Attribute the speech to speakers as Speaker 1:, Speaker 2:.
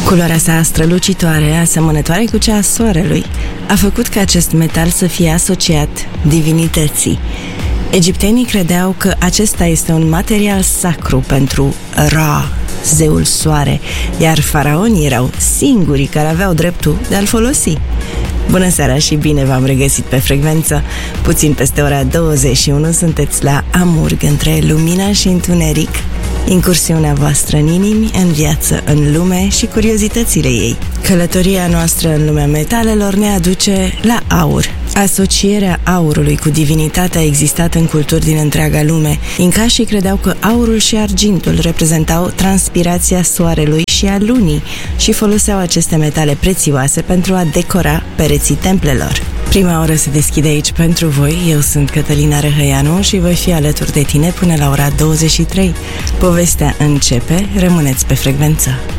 Speaker 1: Culoarea sa strălucitoare, asemănătoare cu cea a soarelui, a făcut ca acest metal să fie asociat divinității. Egiptenii credeau că acesta este un material sacru pentru Ra, zeul soare, iar faraonii erau singurii care aveau dreptul de a-l folosi. Bună seara și bine v-am regăsit pe frecvență. Puțin peste ora 21 sunteți la Amurg, între lumina și întuneric, incursiunea voastră în inimi, în viață, în lume și curiozitățile ei. Călătoria noastră în lumea metalelor ne aduce la aur. Asocierea aurului cu divinitatea a existat în culturi din întreaga lume. Incașii credeau că aurul și argintul reprezentau transpirația soarelui și a lunii și foloseau aceste metale prețioase pentru a decora pereții templelor. Prima oră se deschide aici pentru voi. Eu sunt Cătălina Răhăianu și voi fi alături de tine până la ora 23. Povestea începe, rămâneți pe frecvență.